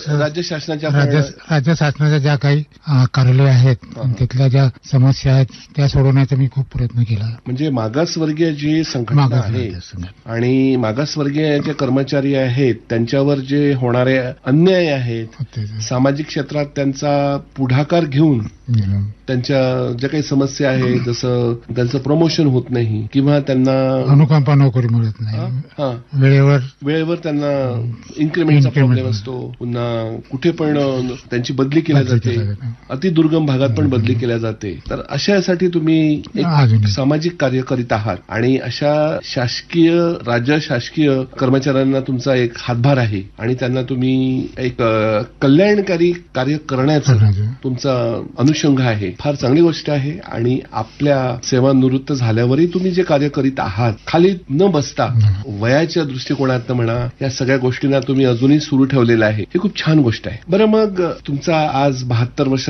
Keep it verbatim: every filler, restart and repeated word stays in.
राज्य शासनाच्या राज्य राज्य शासनाच्या ज्या काही अ, कार्यालय आहेत तिथल्या ज्या समस्या आहेत त्या सोडवण्याचा मी खूप प्रयत्न केला. म्हणजे मागासवर्गीय जी संघटना आहे मागासवर्गीय संघटना. आणि मागासवर्गीय जे कर्मचारी आहेत त्यांच्यावर जे होणारे अन्याय आहेत, ते- सामाजिक क्षेत्रात त्यांचा पुढाकार घेऊन हं. त्यांच्या ज्या काही समस्या आहेत, जसं त्यांचं प्रमोशन होत नाही किंवा त्यांना अनुकंपा नोकरी मिळत नाही, हा वेळेवर वेळेवर त्यांना इन्क्रिमेंटचा Increment. प्रॉब्लेम असतो, पुन्हा कुठे पण त्यांची बदली केल्या बदली जाते, केल्या जाते. अति दुर्गम भागात पण बदली केल्या जाते. तर अशासाठी तुम्ही एक अजून सामाजिक कार्य करीत आहात आणि अशा शासकीय राज्य शासकीय कर्मचाऱ्यांना तुमचा एक हातभार आहे आणि त्यांना तुम्ही एक अ, कल्याणकारी कार्य करण्याचं करण्याचं. तुमचा अनुषंग आहे. फार चांगली गोष्ट आहे आणि आपल्या सेवानिवृत्त झाल्यावरही तुम्ही जे कार्य करीत आहात, खाली न बसता वयाच्या दृष्टिकोनातनं म्हणा, या सगळ्या गोष्टींना तुम्ही अजूनही सुरू ठेवलेलं आहे. ही खूप छान गोष्ट आहे. बरं, मग तुमचा आज बहात्तर वर्ष